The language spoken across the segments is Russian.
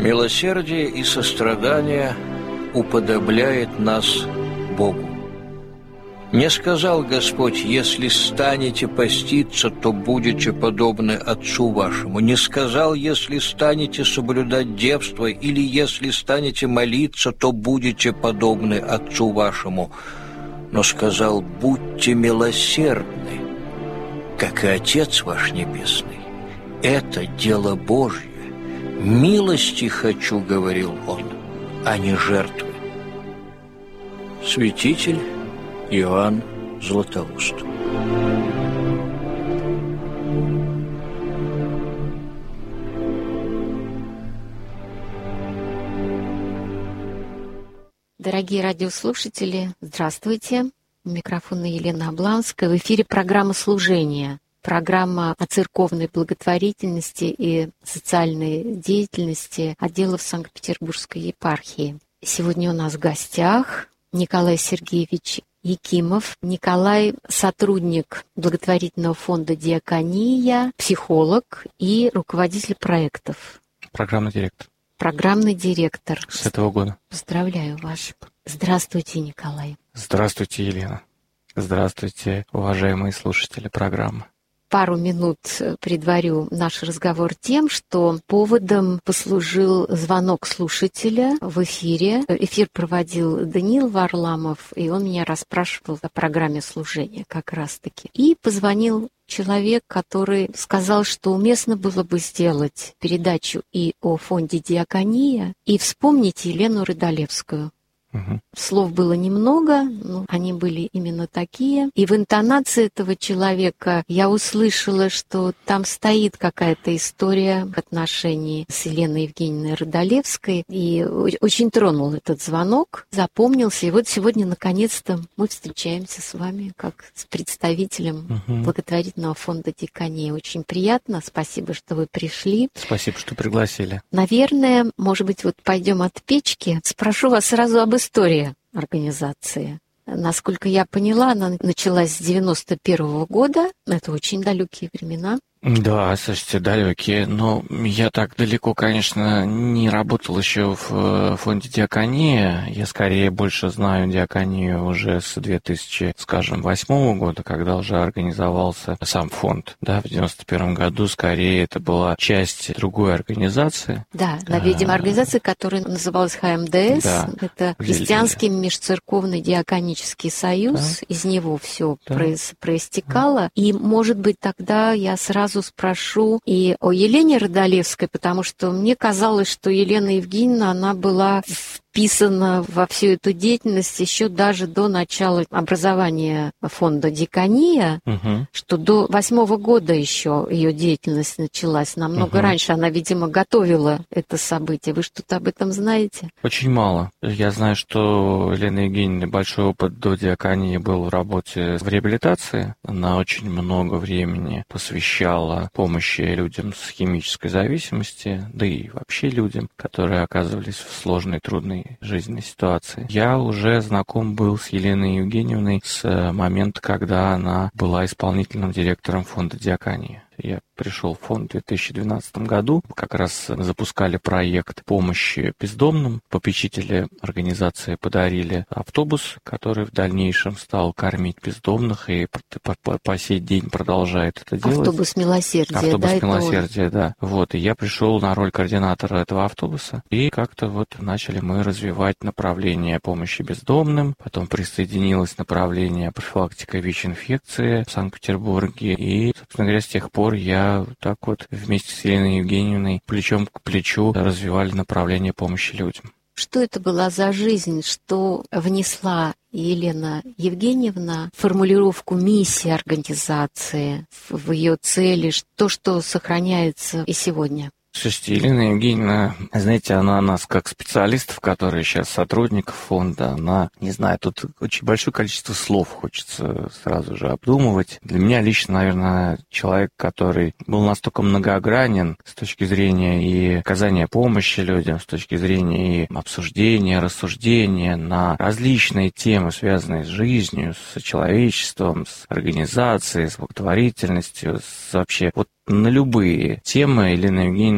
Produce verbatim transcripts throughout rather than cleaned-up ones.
Милосердие и сострадание уподобляет нас Богу. Не сказал Господь: если станете поститься, то будете подобны Отцу вашему. Не сказал: если станете соблюдать девство, или если станете молиться, то будете подобны Отцу вашему. Но сказал: будьте милосердны, как и Отец ваш Небесный. Это дело Божье. «Милости хочу, — говорил он, — а не жертвы». Святитель Иоанн Златоуст. Дорогие радиослушатели, здравствуйте. У микрофона Елена Обланская. В эфире программа «Служение». Программа о церковной благотворительности и социальной деятельности отделов Санкт-Петербургской епархии. Сегодня у нас в гостях Николай Сергеевич Якимов. Николай – сотрудник благотворительного фонда «Диакония», психолог и руководитель проектов. Программный директор. Программный директор. С этого года. Поздравляю вас. Здравствуйте, Николай. Здравствуйте, Елена. Здравствуйте, уважаемые слушатели программы. Пару минут предварю наш разговор тем, что поводом послужил звонок слушателя в эфире. Эфир проводил Даниил Варламов, и он меня расспрашивал о программе служения как раз-таки. И позвонил человек, который сказал, что уместно было бы сделать передачу и о фонде «Диакония», и вспомнить Елену Рыдалевскую. Угу. Слов было немного, но они были именно такие. И в интонации этого человека я услышала, что там стоит какая-то история в отношении с Еленой Евгеньевной Рыдалевской. И очень тронул этот звонок, запомнился. И вот сегодня, наконец-то, мы встречаемся с вами как с представителем угу. благотворительного фонда «Диакония». Очень приятно. Спасибо, что вы пришли. Спасибо, что пригласили. Наверное, может быть, вот пойдем от печки. Спрошу вас сразу об истории организации. Насколько я поняла, она началась с девяносто первого года. Это очень далекие времена. Да, слушайте, далекие. Но я так далеко, конечно, не работал еще в фонде «Диакония». Я скорее больше знаю «Диаконию» уже с две тысячи восьмого года, когда уже организовался сам фонд. Да, в девяносто первом году скорее это была часть другой организации. Да, да, видимо, организации, которая называлась ха эм дэ эс. Да. Это Христианский межцерковный диаконический союз. Да. Из него все да. проистекало. Да. И, может быть, тогда я сразу спрошу и о Елене Рыдалевской, потому что мне казалось, что Елена Евгеньевна, она была вписана во всю эту деятельность еще даже до начала образования фонда «Диакония», угу. что до восьмого года еще ее деятельность началась. Намного угу. раньше она, видимо, готовила это событие. Вы что-то об этом знаете? Очень мало. Я знаю, что у Елены Евгеньевны большой опыт до «Диаконии» был в работе в реабилитации. Она очень много времени посвящала помощи людям с химической зависимостью, да и вообще людям, которые оказывались в сложной, трудной жизненной ситуации. Я уже знаком был с Еленой Евгеньевной с момента, когда она была исполнительным директором фонда «Диакония». Я пришел в фонд в две тысячи двенадцатом году. Как раз запускали проект помощи бездомным. Попечители организации подарили автобус, который в дальнейшем стал кормить бездомных и по, по, по сей день продолжает это делать. Автобус милосердия, автобус да? Автобус милосердия, да. Вот, и я пришел на роль координатора этого автобуса. И как-то вот начали мы развивать направление помощи бездомным. Потом присоединилось направление профилактика ВИЧ-инфекции в Санкт-Петербурге. И, собственно говоря, с тех пор я так вот вместе с Еленой Евгеньевной плечом к плечу развивали направление помощи людям. Что это была за жизнь, что внесла Елена Евгеньевна в формулировку миссии организации, в ее цели, то, что сохраняется и сегодня? Слушайте, Елена Евгеньевна, знаете, она нас как специалистов, которые сейчас сотрудников фонда, она, не знаю, тут очень большое количество слов хочется сразу же обдумывать. Для меня лично, наверное, человек, который был настолько многогранен с точки зрения и оказания помощи людям, с точки зрения и обсуждения, рассуждения на различные темы, связанные с жизнью, с человечеством, с организацией, с благотворительностью, с вообще вот на любые темы Елена Евгеньевна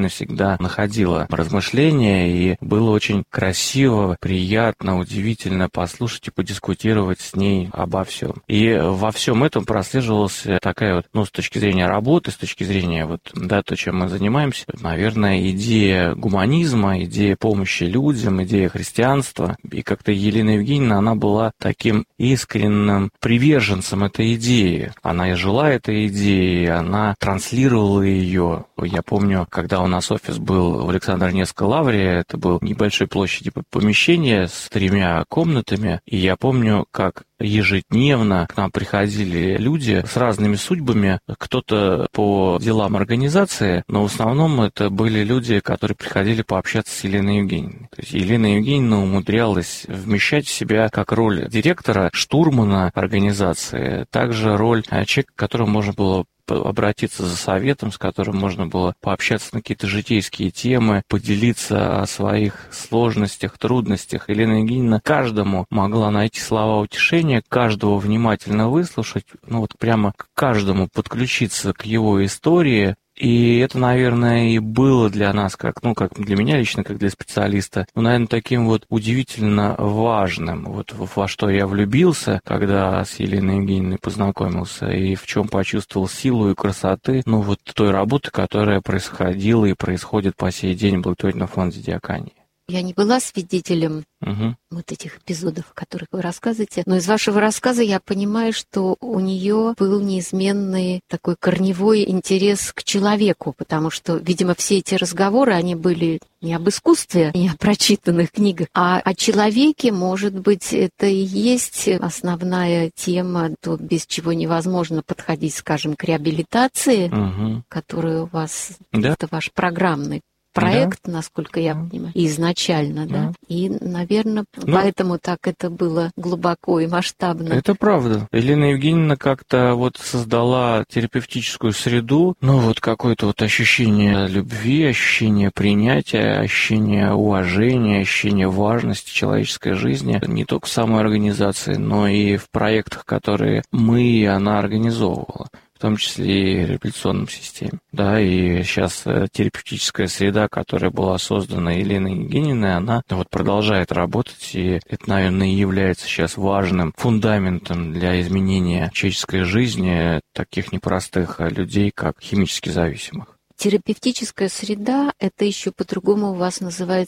Евгеньевна всегда находила размышления, и было очень красиво, приятно, удивительно послушать и подискутировать с ней обо всем. И во всем этом прослеживалась такая вот, ну, с точки зрения работы, с точки зрения вот, да, то, чем мы занимаемся, наверное, идея гуманизма, идея помощи людям, идея христианства. И как-то Елена Евгеньевна, она была таким искренним приверженцем этой идеи. Она и жила этой идеей, она транслировала ее. Я помню, когда у нас офис был в Александро-Невской лавре, это был небольшой площади помещения с тремя комнатами, и я помню, как ежедневно к нам приходили люди с разными судьбами, кто-то по делам организации, но в основном это были люди, которые приходили пообщаться с Еленой Евгеньевной. То есть Елена Евгеньевна умудрялась вмещать в себя как роль директора, штурмана организации, также роль человека, к которому можно было обратиться за советом, с которым можно было пообщаться на какие-то житейские темы, поделиться о своих сложностях, трудностях. Елена Евгеньевна каждому могла найти слова утешения, каждого внимательно выслушать, ну вот прямо к каждому подключиться к его истории. И это, наверное, и было для нас, как, ну, как для меня лично, как для специалиста, ну, наверное, таким вот удивительно важным, вот во что я влюбился, когда с Еленой Евгеньевной познакомился, и в чем почувствовал силу и красоты, ну, вот той работы, которая происходила и происходит по сей день в благотворительном фонде Диаконии. Я не была свидетелем угу. вот этих эпизодов, о которых вы рассказываете, но из вашего рассказа я понимаю, что у нее был неизменный такой корневой интерес к человеку, потому что, видимо, все эти разговоры, они были не об искусстве, не о прочитанных книгах, а о человеке, может быть, это и есть основная тема, то, без чего невозможно подходить, скажем, к реабилитации, угу. которая у вас, да. это ваш программный проект, да. насколько я понимаю, изначально, да. да. И, наверное, ну, поэтому так это было глубоко и масштабно. Это правда. Елена Евгеньевна как-то вот создала терапевтическую среду, ну вот какое-то вот ощущение любви, ощущение принятия, ощущение уважения, ощущение важности человеческой жизни не только в самой организации, но и в проектах, которые мы и она организовывала. В том числе и в реабилитационном системе. Да, и сейчас терапевтическая среда, которая была создана Еленой Евгеньевной, она вот продолжает работать, и это, наверное, и является сейчас важным фундаментом для изменения человеческой жизни таких непростых людей, как химически зависимых. Терапевтическая среда, это еще по-другому у вас называется